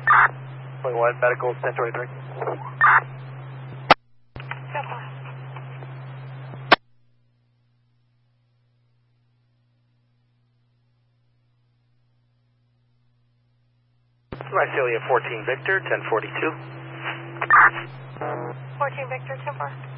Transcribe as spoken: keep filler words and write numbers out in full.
twenty-one, medical, ten twenty-three. Visalia fourteen Victor, ten forty-two. fourteen Victor, ten four.